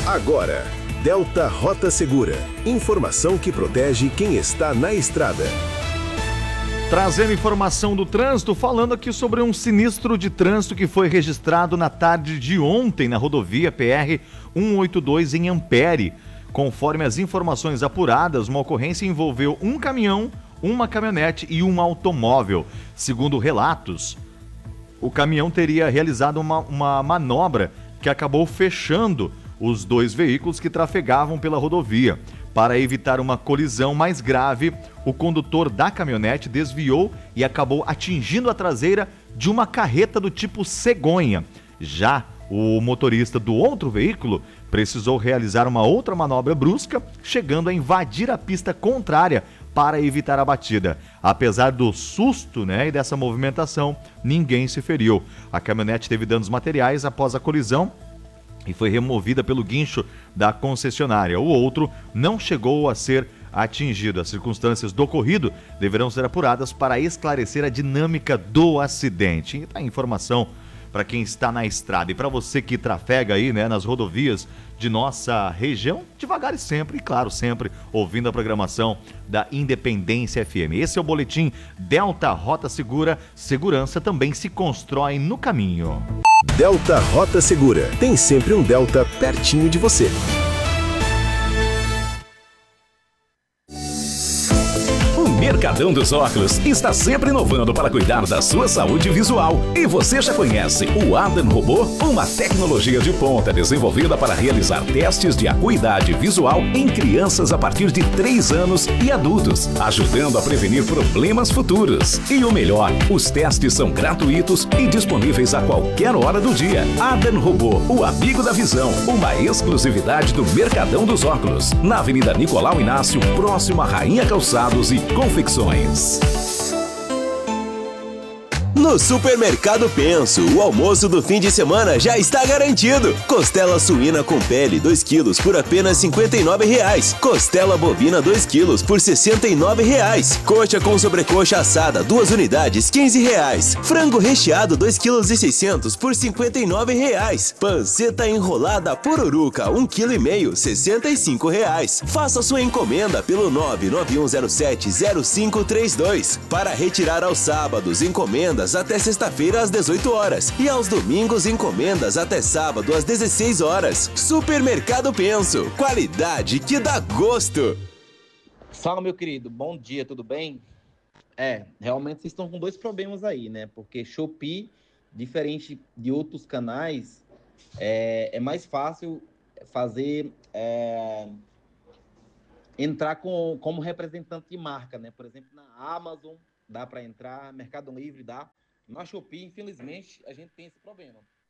Agora, Delta Rota Segura. Informação que protege quem está na estrada. Trazendo informação do trânsito, falando aqui sobre um sinistro de trânsito que foi registrado na tarde de ontem na rodovia PR 182 em Ampere. Conforme as informações apuradas, uma ocorrência envolveu um caminhão, uma caminhonete e um automóvel. Segundo relatos, o caminhão teria realizado uma manobra que acabou fechando os dois veículos que trafegavam pela rodovia. Para evitar uma colisão mais grave, o condutor da caminhonete desviou e acabou atingindo a traseira de uma carreta do tipo cegonha. Já o motorista do outro veículo precisou realizar uma outra manobra brusca, chegando a invadir a pista contrária para evitar a batida. Apesar do susto, e dessa movimentação, ninguém se feriu. A caminhonete teve danos materiais após a colisão e foi removida pelo guincho da concessionária. O outro não chegou a ser atingido. As circunstâncias do ocorrido deverão ser apuradas para esclarecer a dinâmica do acidente. E tá a informação para quem está na estrada e para você que trafega aí, nas rodovias de nossa região, devagar e sempre, e claro, sempre ouvindo a programação da Independência FM. Esse é o boletim Delta Rota Segura. Segurança também se constrói no caminho. Delta Rota Segura. Tem sempre um Delta pertinho de você. Mercadão dos Óculos está sempre inovando para cuidar da sua saúde visual. E você já conhece o Adam Robô? Uma tecnologia de ponta desenvolvida para realizar testes de acuidade visual em crianças a partir de 3 anos e adultos, ajudando a prevenir problemas futuros. E o melhor, os testes são gratuitos e disponíveis a qualquer hora do dia. Adam Robô, o amigo da visão, uma exclusividade do Mercadão dos Óculos, na Avenida Nicolau Inácio, próximo à Rainha Calçados e Confecções. No Supermercado Penso, o almoço do fim de semana já está garantido. Costela suína com pele 2 quilos por apenas R$ 59,00. Costela bovina 2 quilos por R$ 69,00. Coxa com sobrecoxa assada 2 unidades R$ 15,00. Frango recheado 2,6 kg por R$ 59,00. Panceta enrolada pururuca 1,5 kg R$ 65,00. Faça sua encomenda pelo 991070532. Para retirar aos sábados encomendas até sexta-feira às 18 horas e aos domingos encomendas até sábado às 16 horas. Supermercado Penso, qualidade que dá gosto. Fala, meu querido, bom dia, tudo bem? Realmente vocês estão com 2 problemas aí, porque Shopee, diferente de outros canais, é mais fácil fazer entrar como representante de marca, Por exemplo, na Amazon dá para entrar, Mercado Livre dá. Na Shopee, infelizmente, a gente tem esse problema.